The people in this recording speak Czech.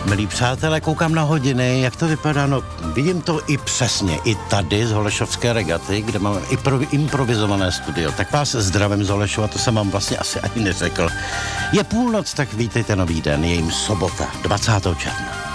Milí přátelé, koukám na hodiny, jak to vypadá, no vidím to i přesně, i tady z Holešovské regaty, kde máme improvizované studio. Tak vás zdravím z Holešova, to jsem vám vlastně asi ani neřekl. Je půlnoc, tak vítejte nový den, je jim sobota, 20. června.